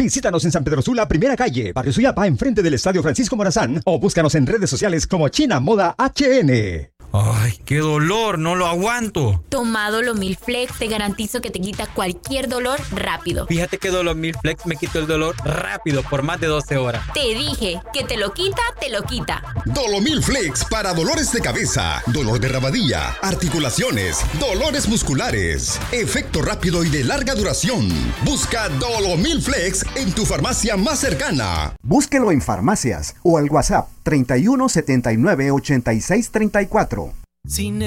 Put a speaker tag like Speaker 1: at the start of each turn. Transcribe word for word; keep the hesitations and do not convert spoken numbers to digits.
Speaker 1: Visítanos en San Pedro Sula, primera calle, Barrio Suyapa, enfrente del Estadio Francisco Morazán, o búscanos en redes sociales como China Moda H N.
Speaker 2: ¡Ay, qué dolor! ¡No lo aguanto!
Speaker 3: Toma Dolomil Flex, te garantizo que te quita cualquier dolor rápido.
Speaker 2: Fíjate que Dolomil Flex me quitó el dolor rápido por más de doce horas.
Speaker 3: Te dije que te lo quita, te lo quita.
Speaker 4: Dolomil Flex para dolores de cabeza, dolor de rabadilla, articulaciones, dolores musculares. Efecto rápido y de larga duración. Busca Dolomil Flex en tu farmacia más cercana.
Speaker 5: Búsquelo en farmacias o al WhatsApp treinta y uno setenta y nueve ochenta y seis treinta y cuatro.
Speaker 6: Sin